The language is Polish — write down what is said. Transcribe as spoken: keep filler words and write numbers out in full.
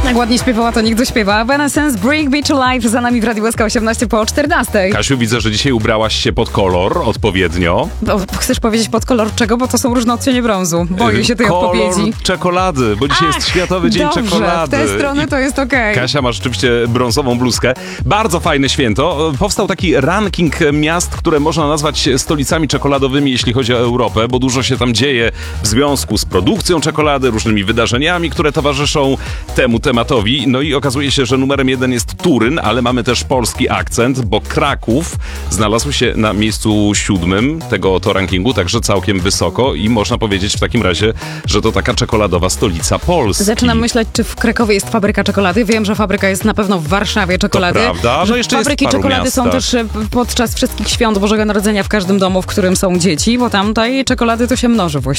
Jak ładnie śpiewała, to niech dośpiewa. Evanescence, Bring Me to Life, za nami w Radiu S K osiemnaście po czternastej. Kasiu, widzę, że dzisiaj ubrałaś się pod kolor odpowiednio. Bo, chcesz powiedzieć pod kolor czego? Bo to są różne odcienie brązu. Boję się tej kolor odpowiedzi. czekolady, bo dzisiaj Ach, jest Światowy Dzień dobrze, Czekolady. w tę stronę to jest okej. Okay. Kasia ma rzeczywiście brązową bluzkę. Bardzo fajne święto. Powstał taki ranking miast, które można nazwać stolicami czekoladowymi, jeśli chodzi o Europę, bo dużo się tam dzieje w związku z produkcją czekolady, różnymi wydarzeniami, które towarzyszą temu tematowi. No i okazuje się, że numerem jeden jest Turyn, ale mamy też polski akcent, bo Kraków znalazł się na miejscu siódmym tego oto rankingu, także całkiem wysoko i można powiedzieć w takim razie, że to taka czekoladowa stolica Polski. Zaczynam myśleć, czy w Krakowie jest fabryka czekolady. Wiem, że fabryka jest na pewno w Warszawie czekolady. To prawda, że jeszcze fabryki jest w paru czekolady miastach. są też podczas wszystkich świąt Bożego Narodzenia w każdym domu, w którym są dzieci, bo tam tej czekolady to się mnoży